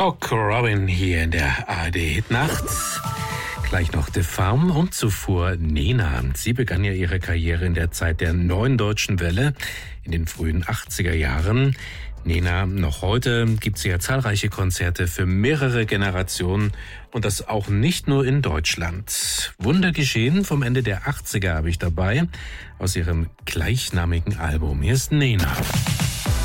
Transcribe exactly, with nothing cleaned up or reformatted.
Cock Robin hier in der A R D-Hitnacht. Gleich noch The Farm und zuvor Nena. Sie begann ja ihre Karriere in der Zeit der Neuen Deutschen Welle in den frühen achtziger Jahren. Nena, noch heute gibt sie ja zahlreiche Konzerte für mehrere Generationen und das auch nicht nur in Deutschland. Wunder geschehen vom Ende der achtziger habe ich dabei aus ihrem gleichnamigen Album. Hier ist Nena.